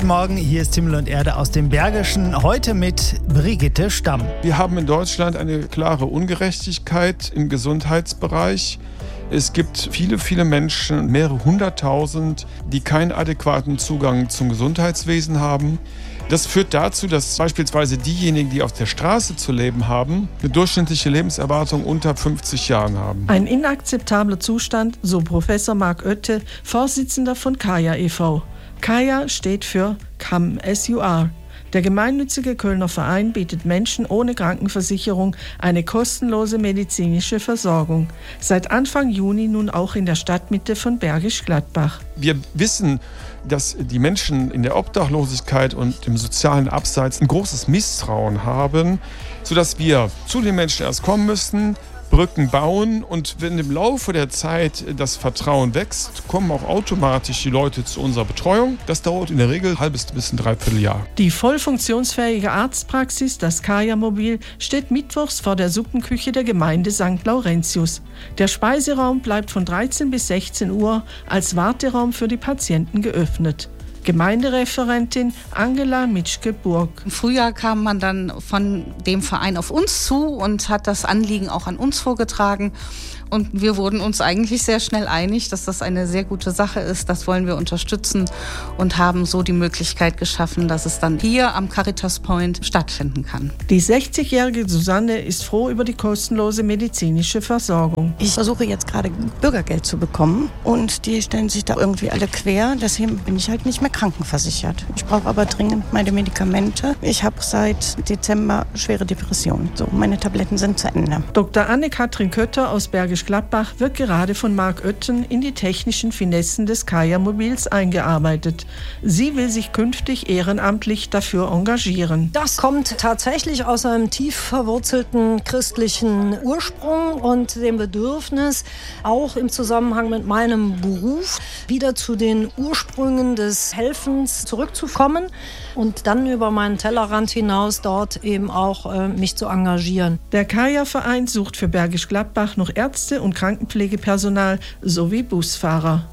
Guten Morgen, hier ist Himmel und Erde aus dem Bergischen, heute mit Brigitte Stamm. Wir haben in Deutschland eine klare Ungerechtigkeit im Gesundheitsbereich. Es gibt viele Menschen, mehrere hunderttausend, die keinen adäquaten Zugang zum Gesundheitswesen haben. Das führt dazu, dass beispielsweise diejenigen, die auf der Straße zu leben haben, eine durchschnittliche Lebenserwartung unter 50 Jahren haben. Ein inakzeptabler Zustand, so Professor Marc Oette, Vorsitzender von Kaya e.V. Kaya steht für Come As You Are. Der gemeinnützige Kölner Verein bietet Menschen ohne Krankenversicherung eine kostenlose medizinische Versorgung. Seit Anfang Juni nun auch in der Stadtmitte von Bergisch Gladbach. Wir wissen, dass die Menschen in der Obdachlosigkeit und im sozialen Abseits ein großes Misstrauen haben, sodass wir zu den Menschen erst kommen müssen, Brücken bauen, und wenn im Laufe der Zeit das Vertrauen wächst, kommen auch automatisch die Leute zu unserer Betreuung. Das dauert in der Regel ein halbes bis ein Dreivierteljahr. Die voll funktionsfähige Arztpraxis, das Kaya-Mobil, steht mittwochs vor der Suppenküche der Gemeinde St. Laurentius. Der Speiseraum bleibt von 13 bis 16 Uhr als Warteraum für die Patienten geöffnet. Gemeindereferentin Angela Mitschke-Burg. Im Frühjahr kam man dann von dem Verein auf uns zu und hat das Anliegen auch an uns vorgetragen. Und wir wurden uns eigentlich sehr schnell einig, dass das eine sehr gute Sache ist. Das wollen wir unterstützen und haben so die Möglichkeit geschaffen, dass es dann hier am Caritas Point stattfinden kann. Die 60-jährige Susanne ist froh über die kostenlose medizinische Versorgung. Ich versuche jetzt gerade Bürgergeld zu bekommen und die stellen sich da irgendwie alle quer. Deswegen bin ich halt nicht mehr krankenversichert. Ich brauche aber dringend meine Medikamente. Ich habe seit Dezember schwere Depressionen. So, meine Tabletten sind zu Ende. Dr. Anne-Kathrin Kötter aus Bergisch Gladbach wird gerade von Marc Oetten in die technischen Finessen des Kaya-Mobils eingearbeitet. Sie will sich künftig ehrenamtlich dafür engagieren. Das kommt tatsächlich aus einem tief verwurzelten christlichen Ursprung und dem Bedürfnis, auch im Zusammenhang mit meinem Beruf, wieder zu den Ursprüngen des Helfens zurückzukommen und dann über meinen Tellerrand hinaus dort eben auch mich zu engagieren. Der Kaya-Verein sucht für Bergisch Gladbach noch Ärzte und Krankenpflegepersonal sowie Busfahrer.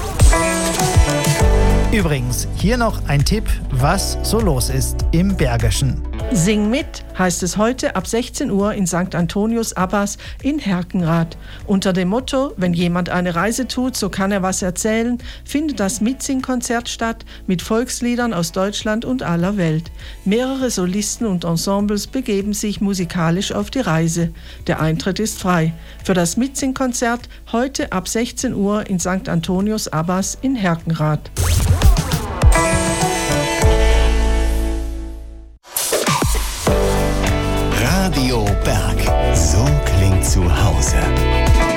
Übrigens, hier noch ein Tipp, was so los ist im Bergischen. Sing mit heißt es heute ab 16 Uhr in St. Antonius Abbas in Herkenrath. Unter dem Motto, wenn jemand eine Reise tut, so kann er was erzählen, findet das Mitsingkonzert statt mit Volksliedern aus Deutschland und aller Welt. Mehrere Solisten und Ensembles begeben sich musikalisch auf die Reise. Der Eintritt ist frei. Für das Mitsingkonzert heute ab 16 Uhr in St. Antonius Abbas in Herkenrath. Radio Berg, so klingt zu Hause.